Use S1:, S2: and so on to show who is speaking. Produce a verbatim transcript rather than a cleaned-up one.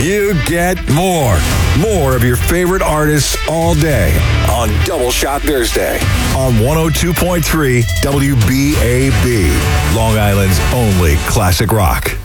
S1: You get more. More of your favorite artists all day on Double Shot Thursday on one oh two point three W B A B, Long Island's only classic rock.